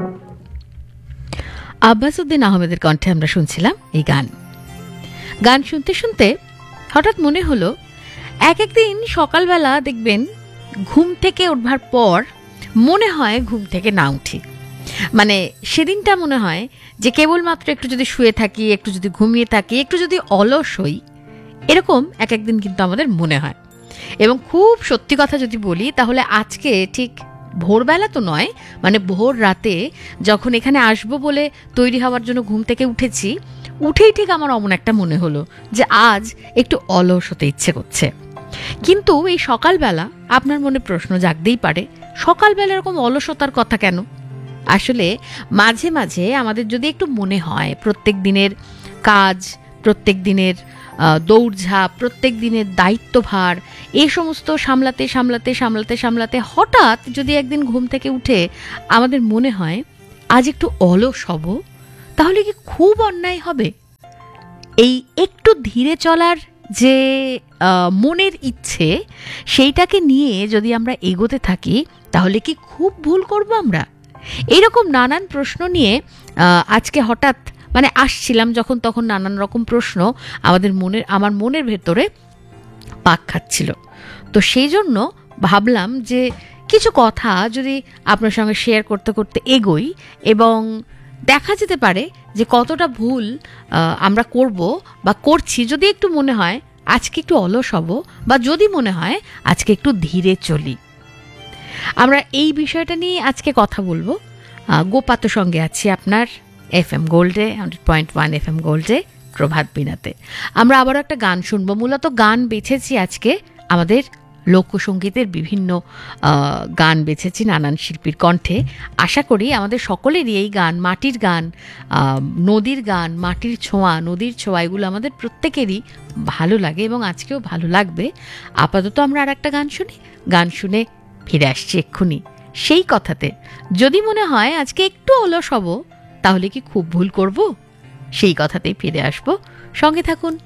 আব্বাস উদ্দিন আহমেদের কণ্ঠে আমরা শুনছিলাম এই গান। গান শুনতে শুনতে হঠাৎ মনে হলো, এক একদিন সকালবেলা দেখবেন ঘুম থেকে ওঠবার পর মনে হয় ঘুম থেকে না উঠি, মানে সেদিনটা মনে হয় যে কেবলমাত্র একটু যদি শুয়ে থাকি, একটু যদি ঘুমিয়ে থাকি, একটু যদি অলস হই, এরকম এক একদিন কিন্তু আমাদের মনে হয়। এবং খুব সত্যি কথা যদি বলি, তাহলে আজকে ঠিক ভোরবেলা তো নয়, মানে ভোর রাতে যখন এখানে আসবো বলে তৈরি হওয়ার জন্য ঘুম থেকে উঠেছি, উঠেই ঠিক আমার অমন একটা মনে হলো যে আজ একটু অলস হতে ইচ্ছে করছে। কিন্তু এই সকালবেলা আপনার মনে প্রশ্ন জাগতেই পারে, সকালবেলা এরকম অলসতার কথা কেন? আসলে মাঝে মাঝে আমাদের যদি একটু মনে হয় প্রত্যেক দিনের কাজ, প্রত্যেক দিনের দৌড়ঝাঁপ, প্রত্যেক দিনের দায়িত্বভার, এই সমস্ত সামলাতে সামলাতে সামলাতে সামলাতে হঠাৎ যদি একদিন ঘুম থেকে উঠে আমাদের মনে হয় আজ একটু অলস হব, তাহলে কি খুব অন্যায় হবে? এই একটু ধীরে চলার যে মনের ইচ্ছে, সেইটাকে নিয়ে যদি আমরা এগোতে থাকি, তাহলে কি খুব ভুল করব আমরা? এইরকম নানান প্রশ্ন নিয়ে আজকে হঠাৎ মানে আসছিলাম যখন, তখন নানান রকম প্রশ্ন আমার মনের ভেতরে পাক খাচ্ছিল। তো সেই জন্য ভাবলাম যে কিছু কথা যদি আপনার সঙ্গে শেয়ার করতে করতে এগোই, এবং দেখা যেতে পারে যে কতটা ভুল আমরা করব বা করছি যদি একটু মনে হয় আজকে একটু অলস হব, বা যদি মনে হয় আজকে একটু ধীরে চলি। আমরা এই বিষয়টা নিয়ে আজকে কথা বলবো। গোপাত সঙ্গে আছি আপনার FM গোল্ডে, 100.1 FM গোল্ডে, প্রভাত বিনাতে। আমরা আবারও একটা গান শুনবো। মূলত গান বেছেছি আজকে, আমাদের লোকসঙ্গীতের বিভিন্ন গান বেছেছি নানান শিল্পীর কণ্ঠে। আশা করি আমাদের সকলেরই এই গান, মাটির গান, নদীর গান, মাটির ছোঁয়া, নদীর ছোঁয়া, এগুলো আমাদের প্রত্যেকেরই ভালো লাগে এবং আজকেও ভালো লাগবে। আপাতত আমরা আর একটা গান শুনি, গান শুনে ফিরে আসছি এক্ষুনি সেই কথাতে। যদি মনে হয় আজকে একটু অলস হব, তাহলে কি খুব ভুল করব? সেই কথাতেই ফিরে আসবো, সঙ্গে থাকুন।